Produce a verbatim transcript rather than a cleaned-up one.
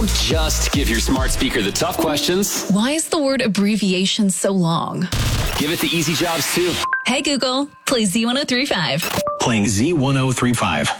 Just give your smart speaker the tough questions. Why is the word abbreviation so long? Give it the easy jobs, too. Hey, Google, play Z one oh three point five. Playing Z one oh three point five.